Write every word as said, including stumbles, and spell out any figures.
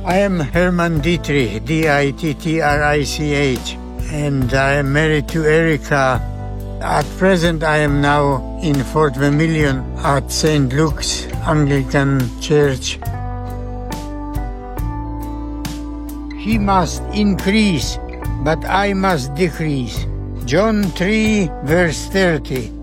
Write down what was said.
I am Herman Dietrich, D I T T R I C H, and I am married to Erika. At present, I am now in Fort Vermilion at Saint Luke's Anglican Church. He must increase, but I must decrease. John three, verse thirty.